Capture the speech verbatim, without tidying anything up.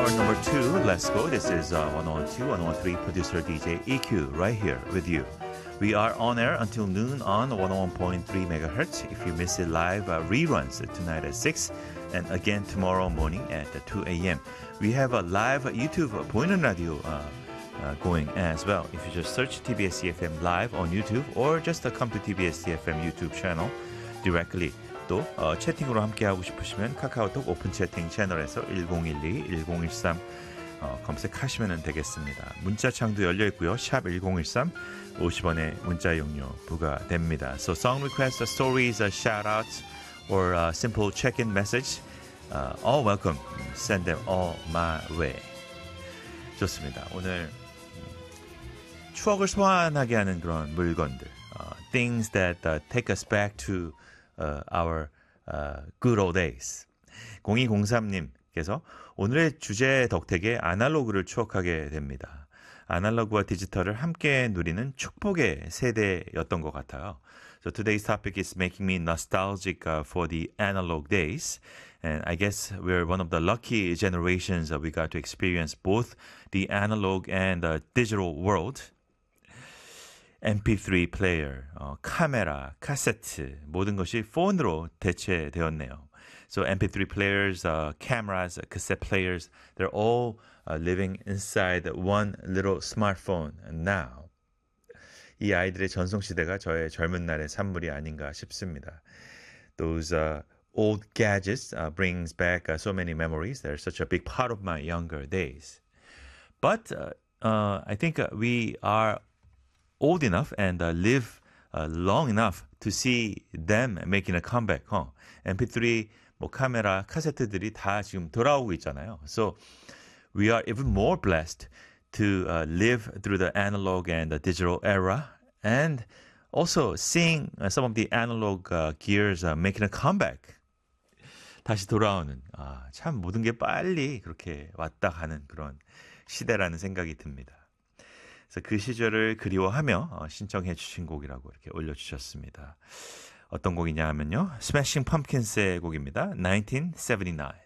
hour number two. Let's go. This is uh, one oh two, one oh three producer D J E Q right here with you. We are on air until noon on one oh one point three megahertz. If you miss it live, uh, reruns tonight at six and again tomorrow morning at two a.m. We have a live YouTube 보이는 라디오 uh, uh, going as well. If you just search T B S E F M live on YouTube or just uh, come to T B S E F M YouTube channel directly. 또 어, 채팅으로 함께하고 싶으시면 카카오톡 오픈 채팅 채널에서 일공일이 일공일삼 어, 검색하시면 되겠습니다. 문자창도 열려있고요. 샵 일공일삼 오십 원의 문자 이용료 부과됩니다. So song requests, stories, shout-outs or uh, simple check-in message uh, all welcome. Send them all my way. 좋습니다. 오늘 추억을 소환하게 하는 그런 물건들 uh, things that uh, take us back to Uh, our uh, good old days. 공이공삼님께서 오늘의 주제 덕택에 아날로그를 추억하게 됩니다. 아날로그와 디지털을 함께 누리는 축복의 세대였던 것 같아요. So today's topic is making me nostalgic uh, for the analog days. And I guess we're one of the lucky generations that we got to experience both the analog and the digital world. 엠피쓰리 플레이어, 어, 카메라, 카세트 모든 것이 폰으로 대체되었네요. So 엠피쓰리 players, uh, cameras, cassette players, they're all uh, living inside one little smartphone now. 이 아이들의 전성시대가 저의 젊은 날의 산물이 아닌가 싶습니다. Those uh, old gadgets uh, brings back uh, so many memories. They're such a big part of my younger days. But uh, uh, I think uh, we are old enough and uh, live uh, long enough to see them making a comeback. Huh? 엠피쓰리, 뭐 카메라, 카세트들이 다 지금 돌아오고 있잖아요. So we are even more blessed to uh, live through the analog and the digital era and also seeing uh, some of the analog uh, gears uh, making a comeback. 다시 돌아오는 아, 참 모든 게 빨리 그렇게 왔다 가는 그런 시대라는 생각이 듭니다. 그래서 그 시절을 그리워하며 어, 신청해 주신 곡이라고 이렇게 올려주셨습니다. 어떤 곡이냐 하면요. 스매싱 펌킨스의 곡입니다. 천구백칠십구